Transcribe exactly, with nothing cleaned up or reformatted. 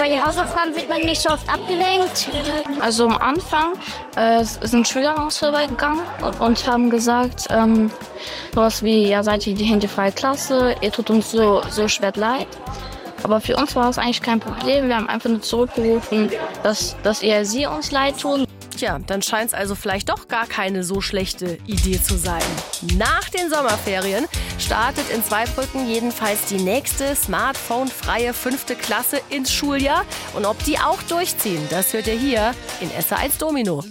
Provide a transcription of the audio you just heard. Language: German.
Bei den Hausaufgaben wird man nicht so oft abgelenkt. Also am Anfang äh, sind Schüler aus vorbeigegangen und, und haben gesagt, ähm, sowas wie, ja, seid ihr die handyfreie Klasse, ihr tut uns so, so schwer leid. Aber für uns war es eigentlich kein Problem. Wir haben einfach nur zurückgerufen, dass, dass eher sie uns leid tun. Tja, dann scheint es also vielleicht doch gar keine so schlechte Idee zu sein. Nach den Sommerferien startet in Zweibrücken jedenfalls die nächste smartphone-freie fünfte Klasse ins Schuljahr. Und ob die auch durchziehen, das hört ihr hier in S R eins Domino.